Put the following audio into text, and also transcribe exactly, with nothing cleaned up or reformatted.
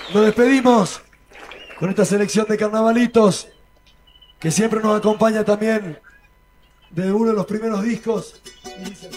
Nos despedimos con esta selección de carnavalitos que siempre nos acompaña también de uno de los primeros discos.